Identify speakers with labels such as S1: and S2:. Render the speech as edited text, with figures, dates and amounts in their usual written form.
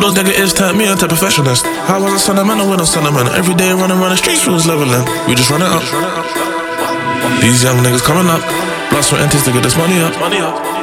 S1: those negatives turned me into a perfectionist. How was I sentimental with no sentiment? Every day running around the streets feels leveling. We just run it up. These young niggas coming up. Blood, sweat and tears to get this money up.